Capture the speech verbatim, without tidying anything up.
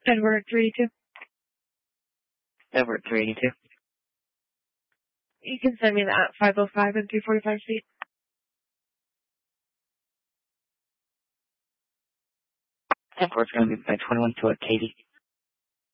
Edward three eighty-two. Edward three eighty-two. You can send me that at five oh five and three forty-five feet. Edward's going to be by twenty-one to a Katie.